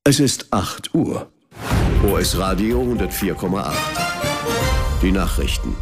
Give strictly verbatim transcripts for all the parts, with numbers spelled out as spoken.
Es ist acht Uhr. O S Radio hundertvier Komma acht. Die Nachrichten.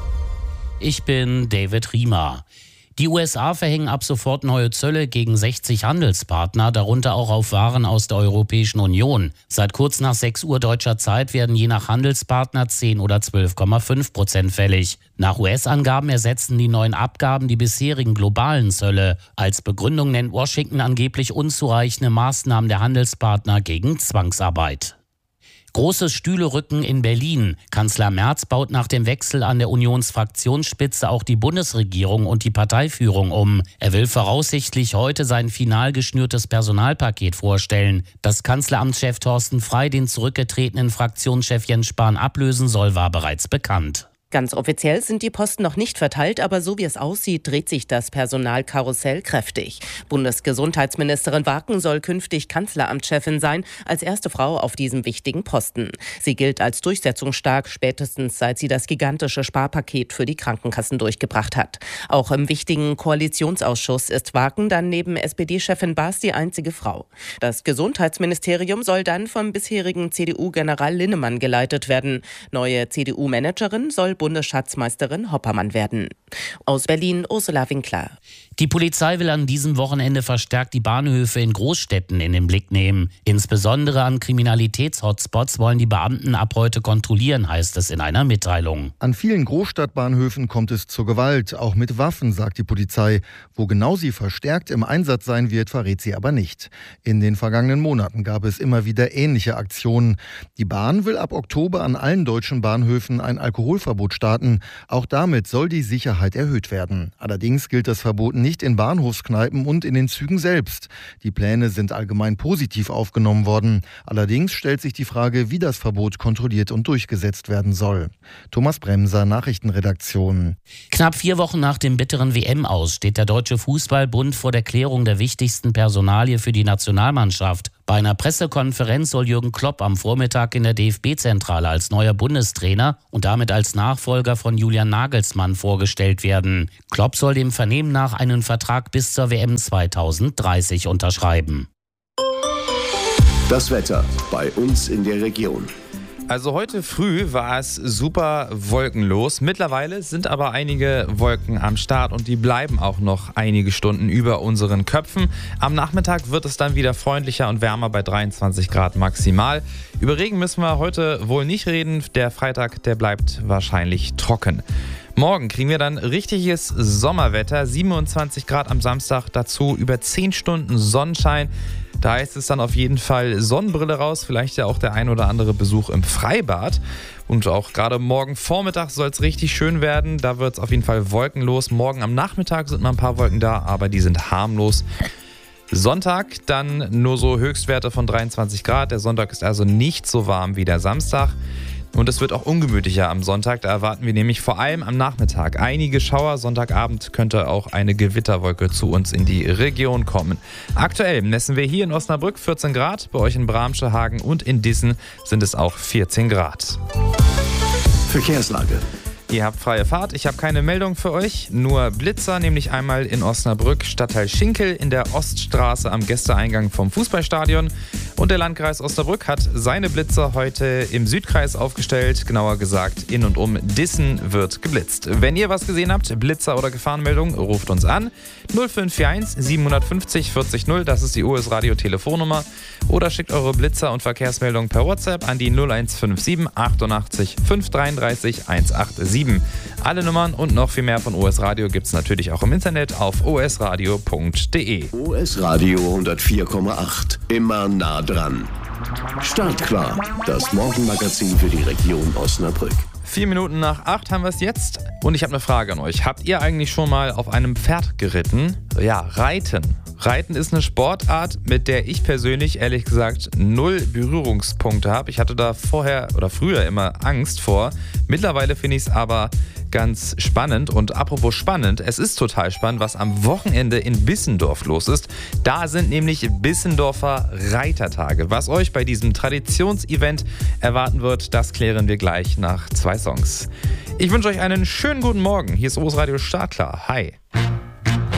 Ich bin David Riemer. Die U S A verhängen ab sofort neue Zölle gegen sechzig Handelspartner, darunter auch auf Waren aus der Europäischen Union. Seit kurz nach sechs Uhr deutscher Zeit werden je nach Handelspartner zehn oder zwölf Komma fünf Prozent fällig. Nach U S-Angaben ersetzen die neuen Abgaben die bisherigen globalen Zölle. Als Begründung nennt Washington angeblich unzureichende Maßnahmen der Handelspartner gegen Zwangsarbeit. Großes Stühlerücken in Berlin. Kanzler Merz baut nach dem Wechsel an der Unionsfraktionsspitze auch die Bundesregierung und die Parteiführung um. Er will voraussichtlich heute sein final geschnürtes Personalpaket vorstellen. Dass Kanzleramtschef Thorsten Frey den zurückgetretenen Fraktionschef Jens Spahn ablösen soll, war bereits bekannt. Ganz offiziell sind die Posten noch nicht verteilt, aber so wie es aussieht, dreht sich das Personalkarussell kräftig. Bundesgesundheitsministerin Waken soll künftig Kanzleramtschefin sein, als erste Frau auf diesem wichtigen Posten. Sie gilt als durchsetzungsstark, spätestens seit sie das gigantische Sparpaket für die Krankenkassen durchgebracht hat. Auch im wichtigen Koalitionsausschuss ist Waken dann neben S P D-Chefin Baas die einzige Frau. Das Gesundheitsministerium soll dann vom bisherigen C D U-General Linnemann geleitet werden. Neue C D U-Managerin soll Bundesschatzmeisterin Hoppermann werden. Aus Berlin Ursula Winkler. Die Polizei will an diesem Wochenende verstärkt die Bahnhöfe in Großstädten in den Blick nehmen. Insbesondere an Kriminalitäts-Hotspots wollen die Beamten ab heute kontrollieren, heißt es in einer Mitteilung. An vielen Großstadtbahnhöfen kommt es zur Gewalt, auch mit Waffen, sagt die Polizei. Wo genau sie verstärkt im Einsatz sein wird, verrät sie aber nicht. In den vergangenen Monaten gab es immer wieder ähnliche Aktionen. Die Bahn will ab Oktober an allen deutschen Bahnhöfen ein Alkoholverbot starten. Auch damit soll die Sicherheit erhöht werden. Allerdings gilt das Verbot nicht in Bahnhofskneipen und in den Zügen selbst. Die Pläne sind allgemein positiv aufgenommen worden. Allerdings stellt sich die Frage, wie das Verbot kontrolliert und durchgesetzt werden soll. Thomas Bremser, Nachrichtenredaktion. Knapp vier Wochen nach dem bitteren W M-Aus steht der Deutsche Fußballbund vor der Klärung der wichtigsten Personalie für die Nationalmannschaft. Bei einer Pressekonferenz soll Jürgen Klopp am Vormittag in der D F B-Zentrale als neuer Bundestrainer und damit als Nachfolger von Julian Nagelsmann vorgestellt werden. Klopp soll dem Vernehmen nach einen Vertrag bis zur W M zweitausenddreißig unterschreiben. Das Wetter bei uns in der Region. Also heute früh war es super wolkenlos. Mittlerweile sind aber einige Wolken am Start und die bleiben auch noch einige Stunden über unseren Köpfen. Am Nachmittag wird es dann wieder freundlicher und wärmer bei dreiundzwanzig Grad maximal. Über Regen müssen wir heute wohl nicht reden. Der Freitag, der bleibt wahrscheinlich trocken. Morgen kriegen wir dann richtiges Sommerwetter, siebenundzwanzig Grad am Samstag, dazu über zehn Stunden Sonnenschein. Da heißt es dann auf jeden Fall Sonnenbrille raus, vielleicht ja auch der ein oder andere Besuch im Freibad. Und auch gerade morgen Vormittag soll es richtig schön werden. Da wird es auf jeden Fall wolkenlos. Morgen am Nachmittag sind mal ein paar Wolken da, aber die sind harmlos. Sonntag dann nur so Höchstwerte von dreiundzwanzig Grad. Der Sonntag ist also nicht so warm wie der Samstag. Und es wird auch ungemütlicher am Sonntag. Da erwarten wir nämlich vor allem am Nachmittag einige Schauer. Sonntagabend könnte auch eine Gewitterwolke zu uns in die Region kommen. Aktuell messen wir hier in Osnabrück vierzehn Grad. Bei euch in Bramsche, Hagen und in Dissen sind es auch vierzehn Grad. Verkehrslage. Ihr habt freie Fahrt, ich habe keine Meldung für euch, nur Blitzer, nämlich einmal in Osnabrück, Stadtteil Schinkel in der Oststraße am Gästeeingang vom Fußballstadion. Und der Landkreis Osnabrück hat seine Blitzer heute im Südkreis aufgestellt, genauer gesagt in und um Dissen wird geblitzt. Wenn ihr was gesehen habt, Blitzer oder Gefahrenmeldung, ruft uns an. null fünf vier eins sieben fünf null vierzig null, das ist die O S Radio Telefonnummer. Oder schickt eure Blitzer und Verkehrsmeldung per WhatsApp an die null eins fünf sieben achtundachtzig fünf dreiunddreißig hundertsiebenundachtzig. Alle Nummern und noch viel mehr von O S Radio gibt es natürlich auch im Internet auf o s radio punkt d e. O S Radio hundertvier Komma acht. Immer nah dran. Startklar. Das Morgenmagazin für die Region Osnabrück. Vier Minuten nach acht haben wir es jetzt. Und ich habe eine Frage an euch. Habt ihr eigentlich schon mal auf einem Pferd geritten? Ja, reiten. Reiten ist eine Sportart, mit der ich persönlich ehrlich gesagt null Berührungspunkte habe. Ich hatte da vorher oder früher immer Angst vor. Mittlerweile finde ich es aber ganz spannend. Und apropos spannend, es ist total spannend, was am Wochenende in Bissendorf los ist. Da sind nämlich Bissendorfer Reitertage. Was euch bei diesem Traditionsevent erwarten wird, das klären wir gleich nach zwei Songs. Ich wünsche euch einen schönen guten Morgen. Hier ist O S Radio Startklar. Hi.